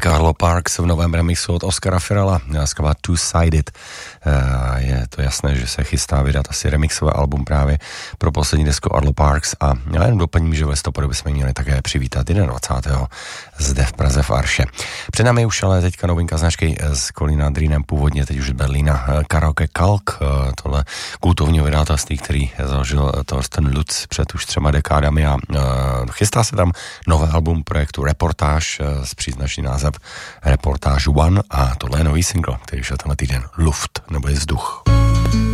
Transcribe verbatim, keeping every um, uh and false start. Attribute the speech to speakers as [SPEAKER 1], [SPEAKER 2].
[SPEAKER 1] Arlo Parks v novém remixu od Oscara Firela, skladba Two-Sided. Je to jasné, že se chystá vydat asi remixové album právě pro poslední desku Arlo Parks a já jen doplním, že v listopadu bychom měli také přivítat dvacátého prvního zde v Praze v Arše. Před námi už ale teďka novinka značky s Colina Dreenem, původně teď už z Berlína, Karaoke Kalk, tohle kultovního vydavatelství, který založil Thorsten Lutz před už třema dekádami a chystá se tam nové album projektu Reportáž s příznačný název Reportáž One a tohle je nový single, který šel tenhle týden, Luft, nebo je vzduch.